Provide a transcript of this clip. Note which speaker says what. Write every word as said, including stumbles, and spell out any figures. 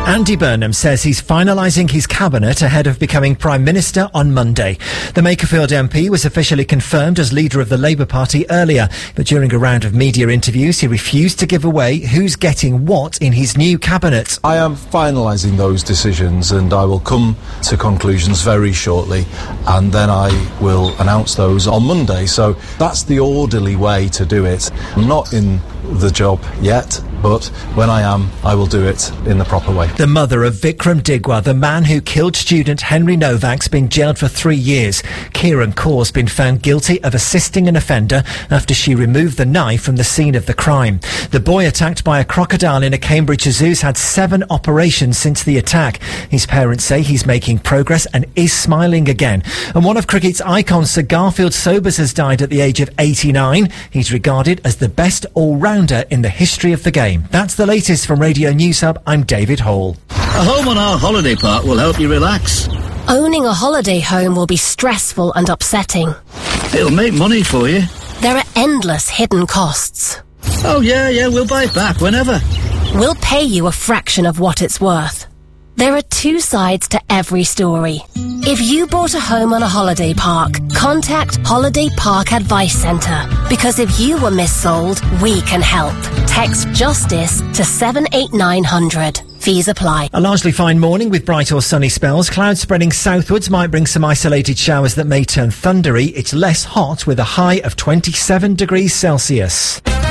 Speaker 1: Andy Burnham says he's finalising his cabinet ahead of becoming Prime Minister on Monday. The Makerfield M P was officially confirmed as leader of the Labour Party earlier, but during a round of media interviews he refused to give away who's getting what in his new cabinet.
Speaker 2: I am finalising those decisions and I will come to conclusions very shortly, and then I will announce those on Monday. So that's the orderly way to do it. I'm not in the job yet, but when I am, I will do it in the proper way.
Speaker 1: The mother of Vikram Digwa, the man who killed student Henry Novak's been jailed for three years. Kieran Kaur's been found guilty of assisting an offender after she removed the knife from the scene of the crime. The boy attacked by a crocodile in a Cambridge zoo's had seven operations since the attack. His parents say he's making progress and is smiling again. And one of cricket's icons, Sir Garfield Sobers, has died at the age of eighty-nine. He's regarded as the best all-rounder in the history of the game. That's the latest from Radio News Hub. I'm David Hall.
Speaker 3: A home on our holiday park will help you relax.
Speaker 4: Owning a holiday home will be stressful and upsetting.
Speaker 3: It'll make money for you.
Speaker 4: There are endless hidden costs.
Speaker 3: Oh yeah, yeah, we'll buy it back whenever.
Speaker 4: We'll pay you a fraction of what it's worth. There are two sides to every story. If you bought a home on a holiday park, contact Holiday Park Advice Centre. Because if you were missold, we can help. Text JUSTICE to seven eight nine hundred. Fees apply.
Speaker 1: A largely fine morning with bright or sunny spells. Clouds spreading southwards might bring some isolated showers that may turn thundery. It's less hot with a high of twenty-seven degrees Celsius.